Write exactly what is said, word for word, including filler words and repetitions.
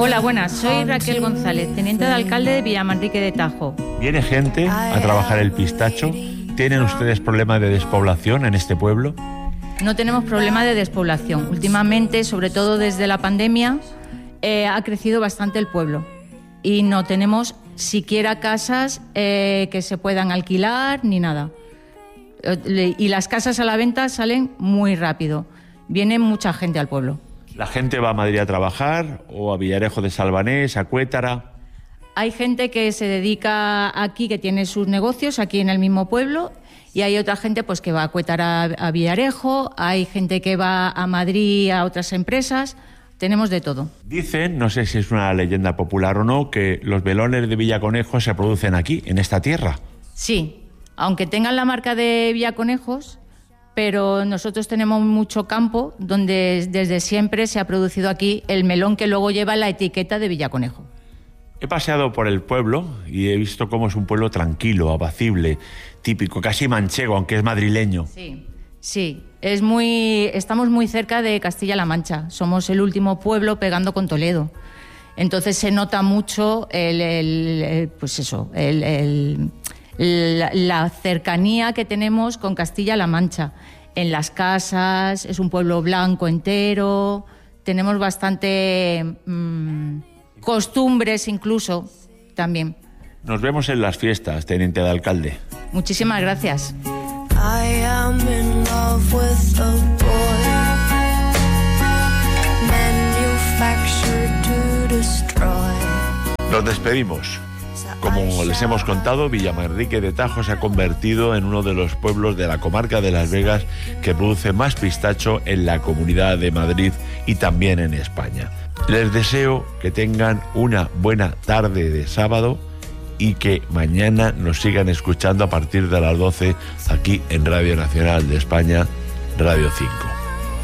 Hola, buenas. Soy Raquel González, teniente de alcalde de Villamanrique de Tajo. ¿Viene gente a trabajar el pistacho? ¿Tienen ustedes problemas de despoblación en este pueblo? No tenemos problema de despoblación. Últimamente, sobre todo desde la pandemia, eh, ha crecido bastante el pueblo. Y no tenemos siquiera casas eh, que se puedan alquilar ni nada. Y las casas a la venta salen muy rápido. Viene mucha gente al pueblo. ¿La gente va a Madrid a trabajar o a Villarejo de Salvanés, a Cuétara? Hay gente que se dedica aquí, que tiene sus negocios aquí en el mismo pueblo, y hay otra gente pues que va a Cuétara, a Villarejo, hay gente que va a Madrid a otras empresas, tenemos de todo. Dicen, no sé si es una leyenda popular o no, que los velones de Villaconejos se producen aquí, en esta tierra. Sí, aunque tengan la marca de Villaconejos, pero nosotros tenemos mucho campo donde desde siempre se ha producido aquí el melón que luego lleva la etiqueta de Villaconejo. He paseado por el pueblo y he visto cómo es un pueblo tranquilo, apacible, típico, casi manchego, aunque es madrileño. Sí, sí, es muy, estamos muy cerca de Castilla-La Mancha, somos el último pueblo pegando con Toledo. Entonces se nota mucho el, el, el pues eso, el... el La, la cercanía que tenemos con Castilla-La Mancha. En las casas, es un pueblo blanco entero, tenemos bastante mmm, costumbres incluso también. Nos vemos en las fiestas, teniente de alcalde. Muchísimas gracias. I am in love with a boy, manufactured to destroy. Nos despedimos. Como les hemos contado, Villamanrique de Tajo se ha convertido en uno de los pueblos de la comarca de Las Vegas que produce más pistacho en la Comunidad de Madrid y también en España. Les deseo que tengan una buena tarde de sábado y que mañana nos sigan escuchando a partir de las doce aquí en Radio Nacional de España, Radio cinco.